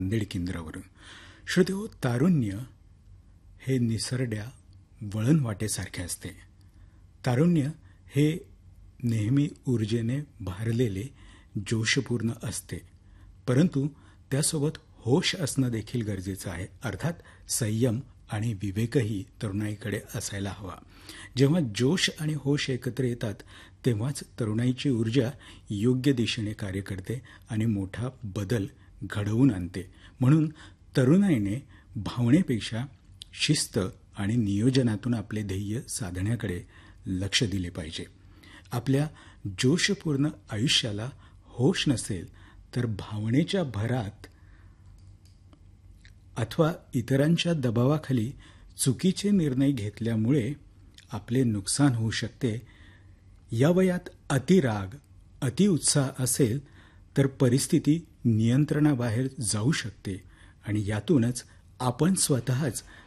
नांदेड केंद्रावरून. श्रोतेहो, तारुण्य हे निसरड्या वळण वाटेसारखे असते. तारुण्य हे नेहमी ऊर्जेने भारलेले जोशपूर्ण असते, परंतु त्यासोबत होश असणं देखील गरजेचं आहे. अर्थात संयम आणि विवेकही तरुणाईकडे असायला हवा. जेव्हा जोश आणि होश एकत्र येतात तेव्हाच तरुणाईची ऊर्जा योग्य दिशेने कार्य करते आणि मोठा बदल घडवून आणते. म्हणून तरुणाईने भावनेपेक्षा शिस्त आणि नियोजनातून आपले ध्येय साधण्याकडे लक्ष दिले पाहिजे. आपल्या जोशपूर्ण आयुष्याला होश नसेल तर भावनेच्या भरात अथवा इतरांच्या दबावाखाली चुकीचे निर्णय घेतल्यामुळे आपले नुकसान होऊ शकते. या वयात अतिराग, अतिउत्साह असेल तर परिस्थिती नियंत्रणाबाहेर जाऊ शकते आणि यातूनच आपण स्वतःच